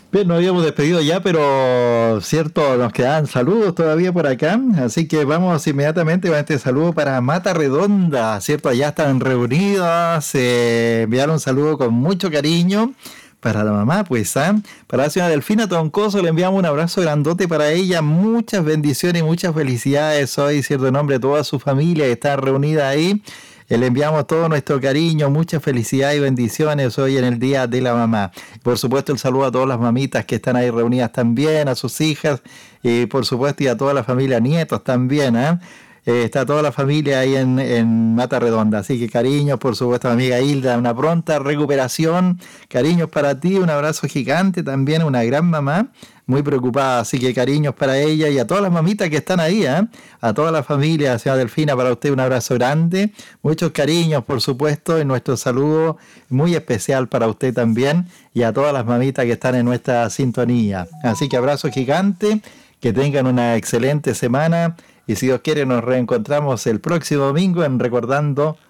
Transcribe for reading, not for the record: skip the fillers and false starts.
Bien, nos habíamos despedido ya, pero cierto, nos quedan saludos todavía por acá, así que vamos inmediatamente con este saludo para Mata Redonda, ¿cierto? Allá están reunidas, enviaron un saludo con mucho cariño para la mamá, pues, ¿ah? Para la señora Delfina Troncoso le enviamos un abrazo grandote para ella, muchas bendiciones y muchas felicidades hoy, ¿cierto? En nombre de toda su familia que está reunida ahí. Le enviamos todo nuestro cariño, mucha felicidad y bendiciones hoy en el Día de la Mamá. Por supuesto, el saludo a todas las mamitas que están ahí reunidas también, a sus hijas y por supuesto y a toda la familia, nietos también, ¿eh? Está toda la familia ahí en Mata Redonda. Así que cariños, por supuesto, amiga Hilda, una pronta recuperación. Cariños para ti, un abrazo gigante también, una gran mamá, muy preocupada. Así que cariños para ella y a todas las mamitas que están ahí, ¿eh? A toda la familia, señora Delfina, para usted un abrazo grande. Muchos cariños, por supuesto, y nuestro saludo muy especial para usted también y a todas las mamitas que están en nuestra sintonía. Así que abrazo gigante, que tengan una excelente semana y si Dios quiere nos reencontramos el próximo domingo en Recordando